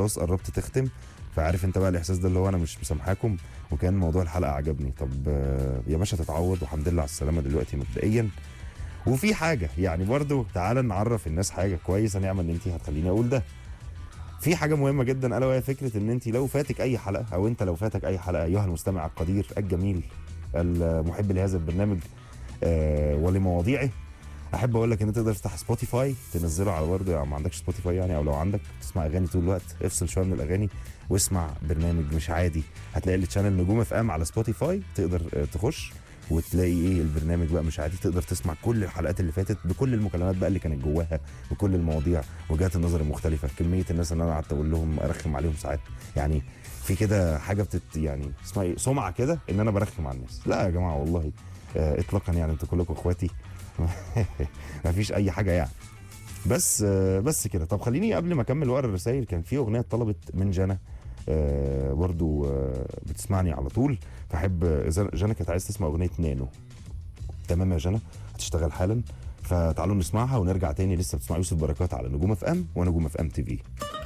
خلاص قربت تختم، فعارف انت بقى الاحساس ده اللي هو انا مش مسامحاكم، وكان موضوع الحلقه عجبني. طب يا باشا تتعوض، والحمد لله على السلامه دلوقتي مبدئيا. وفي حاجه يعني برضو تعالى نعرف الناس حاجه كويسه، نعمه ان انت هتخليني اقول ده. في حاجه مهمه جدا الا وهي فكره ان انت لو فاتك اي حلقه، او انت لو فاتك اي حلقه ايها المستمع القدير الجميل المحب لهذا البرنامج ولمواضيعه، احب اقول لك ان انت تقدر تفتح سبوتيفاي تنزله على برضه، يعني ما عندكش سبوتيفاي يعني، او لو عندك تسمع اغاني طول الوقت، افصل شويه من الاغاني واسمع برنامج مش عادي. هتلاقي التشانل نجوم اف ام على سبوتيفاي، تقدر تخش وتلاقي ايه البرنامج بقى مش عادي. تقدر تسمع كل الحلقات اللي فاتت بكل المكالمات بقى اللي كانت جواها، بكل المواضيع، وجهات النظر المختلفه. كميه الناس اللي انا قعدت اقول لهم ارخم عليهم ساعات، يعني في كده حاجه يعني اسمها ايه، سمعه كده ان انا برخم على الناس. لا يا جماعه والله اطلاقا، يعني انتوا كلكم اخواتي مفيش اي حاجه يعني. بس كده. طب خليني قبل ما اكمل واقرا الرسائل، كان في اغنيه طلبت من جنى برضو بتسمعني على طول، فاحب جنى كانت عايز تسمع اغنيه نانو. تمام يا جنى، هتشتغل حالا، فتعالوا نسمعها ونرجع تاني. لسه بتسمع يوسف بركات على نجوم اف ام ونجوم اف ام تي في.